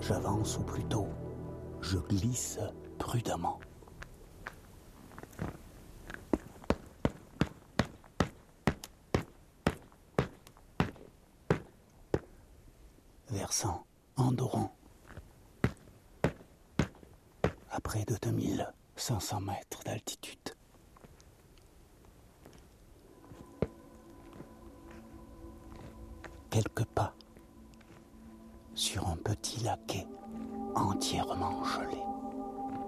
J'avance ou plutôt, je glisse prudemment. Versant Andoran, à près de 2500 mètres d'altitude. Quelques pas sur un petit laquais entièrement gelé.